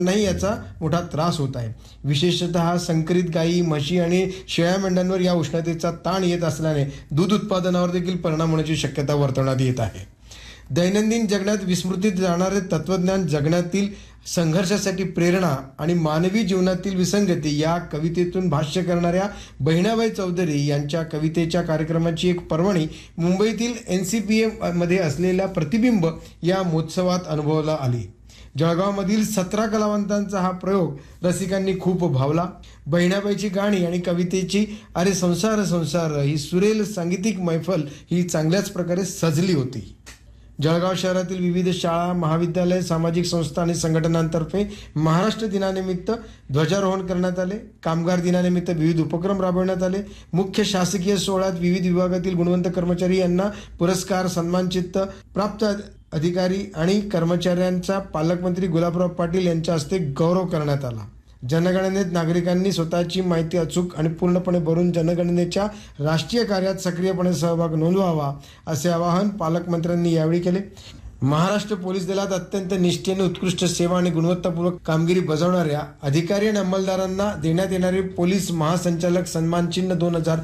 नाही याचा मोठा त्रास होत आहे. विशेषतः संकरित गायी, म्हशी आणि शेळ्या मेंढ्यांवर या उष्णतेचा ताण येत असल्याने दूध उत्पादनावर देखील परिणाम होण्याची शक्यता वर्तवण्यात येत आहे. दैनंदिन जगण्यात विस्मृतीत जाणारे तत्वज्ञान, जगण्यातील संघर्षासाठी प्रेरणा आणि मानवी जीवनातील विसंगती या कवितेतून भाष्य करणाऱ्या बहिणाबाई चौधरी यांच्या कवितेच्या कार्यक्रमाची एक पर्वणी मुंबईतील NCPA मध्ये असलेल्या प्रतिबिंब या महोत्सवात अनुभवाला आली. जळगावमधील 17 कलावंतांचा हा प्रयोग रसिकांनी खूप भावला. बहिणाबाईची गाणी आणि कवितेची अरे संसार संसार ही सुरेल सांगीतिक मैफल ही चांगल्याच प्रकारे सजली होती. जळगाव शहरातील विविध शाळा, महाविद्यालय, सामाजिक संस्था आणि संघटनांतर्फे महाराष्ट्र दिनानिमित्त ध्वजारोहण करण्यात आले. कामगार दिनानिमित्त विविध उपक्रम राबवण्यात आले. मुख्य शासकीय सोहळ्यात विविध विभागातील गुणवंत कर्मचारी यांना पुरस्कार, सन्मानचिन्ह प्राप्त अधिकारी आणि कर्मचाऱ्यांचा पालकमंत्री गुलाबराव पाटील यांच्या हस्ते गौरव करण्यात आला. जनगणनेत नागरिकांनी स्वतःची माहिती अचूक आणि पूर्णपणे भरून जनगणनेच्या राष्ट्रीय कार्यात सक्रियपणे सहभाग नोंदवावा असे आवाहन पालकमंत्र्यांनी यावेळी केले. महाराष्ट्र पोलीस दलात अत्यंत निष्ठेने उत्कृष्ट सेवा आणि गुणवत्तापूर्वक कामगिरी बजावणाऱ्या अधिकारी आणि अंमलदारांना देण्यात येणारे पोलीस महासंचालक सन्मानचिन्ह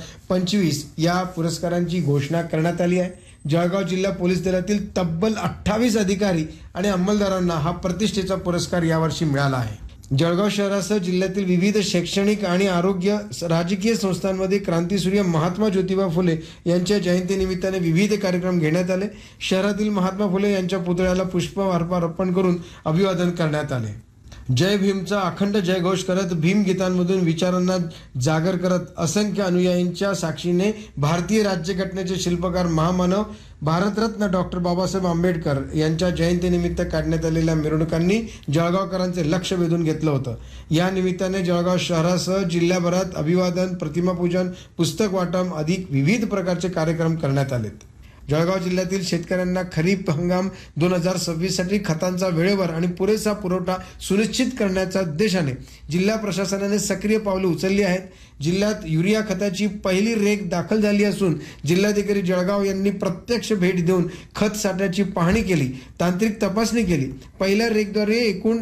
2025 या पुरस्कारांची घोषणा करण्यात आली आहे. जळगाव जिल्हा पोलीस दलातील तब्बल 28 अधिकारी आणि अंमलदारांना हा प्रतिष्ठेचा पुरस्कार यावर्षी मिळाला आहे. जळगाव शहरासह जिल्ह्यातील विविध शैक्षणिक आणि आरोग्य राजकीय संस्थांमध्ये क्रांतीसूर्य महात्मा ज्योतिबा फुले यांच्या जयंतीनिमित्ताने विविध कार्यक्रम घेण्यात आले. शहरातील महात्मा फुले यांच्या पुतळ्याला पुष्पहार अर्पण करून अभिवादन करण्यात आले. जय भीमचा अखंड जयघोष करत भीमगीतांमधून विचारांना जागर करत असंख्य अनुयायींच्या साक्षीने भारतीय राज्यघटनेचे शिल्पकार महामानव भारतरत्न डॉक्टर बाबासाहेब आंबेडकर यांच्या जयंतीनिमित्त काढण्यात आलेल्या मिरवणुकांनी जळगावकरांचे लक्ष वेधून घेतलं होतं. या निमित्ताने जळगाव शहरासह जिल्ह्याभरात अभिवादन, प्रतिमापूजन, पुस्तक वाटप अधिक विविध प्रकारचे कार्यक्रम करण्यात आलेत. जळगाव जिल्ह्यातील शेतकऱ्यांना खरीप हंगाम 2026 साठी खतांचा वेळेवर आणि पुरेसा पुरवठा सुनिश्चित करण्याच्या उद्देशाने जिल्हा प्रशासनाने सक्रिय पावले उचलली आहेत. जिल्ह्यात युरिया खताची पहिली रेक दाखल झाली असून जिल्हाधिकारी जळगाव यांनी प्रत्यक्ष भेट देऊन खत साठ्याची पाहणी केली, तांत्रिक तपासणी केली. पहिल्या रेकद्वारे एकूण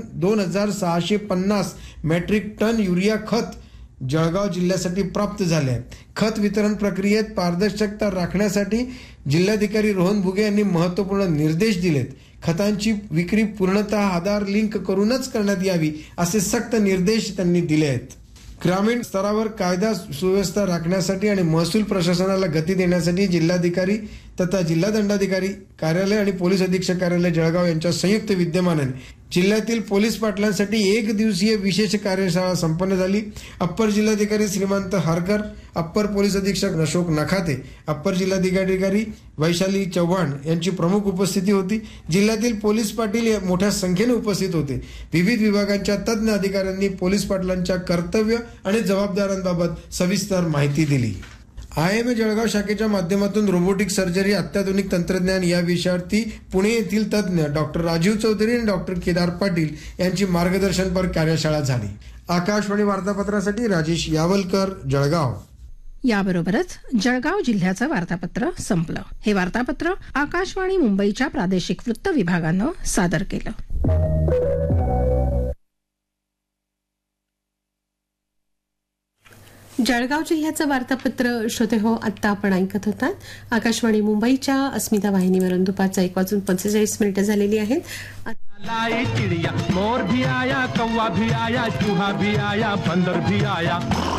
2650 मेट्रिक टन युरिया खत जळगाव जिल्ह्यासाठी प्राप्त झाले आहे. खत वितरण प्रक्रियेत पारदर्शकता राखण्यासाठी जिल्हाधिकारी रोहन भुगे यांनी महत्त्वपूर्ण निर्देश दिलेत. खतांची विक्री पूर्णतः आधार लिंक करूनच करण्यात यावी असे सक्त निर्देश त्यांनी दिले आहेत. ग्रामीण स्तरावर कायदा सुव्यवस्था राखण्यासाठी आणि महसूल प्रशासनाला गती देण्यासाठी जिल्हाधिकारी तथा जिल्हा दंडाधिकारी कार्यालय आणि पोलीस अधीक्षक कार्यालय जळगाव यांच्या संयुक्त विद्यमानाने जिल्ह्यातील पोलीस पाटलांसाठी 1 दिवसीय विशेष कार्यशाळा संपन्न झाली. अप्पर जिल्हाधिकारी श्रीमंत हरकर, अप्पर पोलीस अधीक्षक अशोक नखाते, अप्पर जिल्हाधिकारी वैशाली चव्हाण यांची प्रमुख उपस्थिती होती. जिल्ह्यातील पोलीस पाटील मोठ्या संख्येने उपस्थित होते. विविध विभागांच्या तज्ज्ञ अधिकाऱ्यांनी पोलीस पाटलांच्या कर्तव्य आणि जबाबदाऱ्यांबाबत सविस्तर माहिती दिली. IIM जळगाव शाखेच्या माध्यमातून रोबोटिक सर्जरी, अत्याधुनिक तंत्रज्ञान या विषयावरती पुणे येथील तज्ज्ञ डॉक्टर राजीव चौधरी आणि डॉक्टर केदार पाटील यांची मार्गदर्शनपर कार्यशाळा झाली. आकाशवाणी वार्तापत्रासाठी राजेश यावलकर, जळगाव. याबरोबरच जळगाव जिल्ह्याचं वार्तापत्र संपलं. हे वार्तापत्र आकाशवाणी मुंबईच्या प्रादेशिक वृत्त विभागानं सादर केलं. जळगाव जिल्ह्याचं वार्तापत्र श्रोते हो आत्ता आपण ऐकत होतात. आकाशवाणी मुंबईच्या अस्मिता वाहिनीवरून दुपारचा 1:45 झालेली आहेत. चिड़िया मोर भी आया, कौवा भी आया, चूहा भी आया, बंदर भी आया.